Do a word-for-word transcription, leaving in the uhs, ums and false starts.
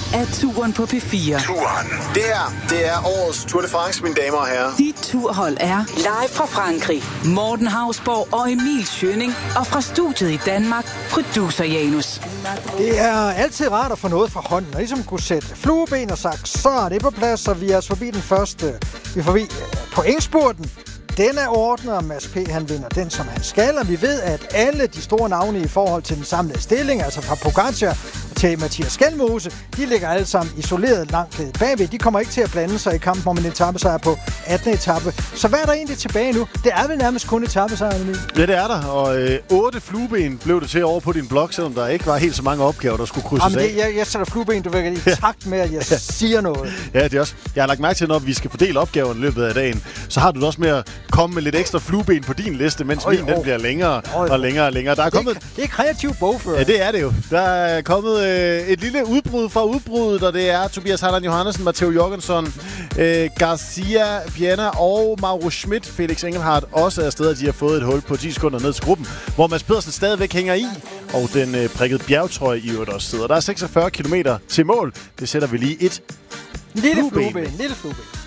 er turen på P fire. Turen. Det her, det er årets Tour de France, mine damer og herrer. Dit turhold er live fra Frankrig. Morten Hausborg og Emil Schønning. Og fra studiet i Danmark, producer Janus. Det er altid rart at få noget fra hånden, og ligesom kunne sætte flueben og sagt, så er det på plads, så vi er forbi den første. Vi er forbi pointspurten. Den er ordnet, og Mads P. han vinder den, som han skal, og vi ved, at alle de store navne i forhold til den samlede stilling, altså fra Pogacar til Mathias Skelmose, de ligger alle sammen isoleret langt bagved. De kommer ikke til at blande sig i kampen om en etapesejr på attende etape. Så hvad er der egentlig tilbage nu? Det er vel nærmest kun etapesejren nu. Ja, det er der, og øh, otte flueben blev det til over på din blog, selvom der ikke var helt så mange opgaver, der skulle krydses Jamen, af. det, jeg, jeg sætter flueben, du ved, i takt med, at jeg ja. siger noget. Ja, det er også. Jeg har lagt mærke til, når vi skal fordele opgaverne i løbet af dagen, så har du det også med at komme med lidt ekstra flueben på din liste, mens Øj, min den bliver længere Øj, og længere og længere. Der er det, kommet... er, det er kreativ bogfører. Ja, det er det jo. Der er kommet øh, et lille udbrud fra udbruddet, og det er Tobias Harlan Johannesen, Matteo Jorgensen, øh, Garcia Piana og Mauro Schmidt. Felix Engelhardt også er afsted, de har fået et hul på ti sekunder ned til gruppen, hvor Mads Pedersen stadigvæk hænger i, og den øh, prikkede bjergtrøje i øvrigt også sidder. Der er seksogfyrre kilometer til mål. Det sætter vi lige et Lille flueben. flueben. Lille flueben.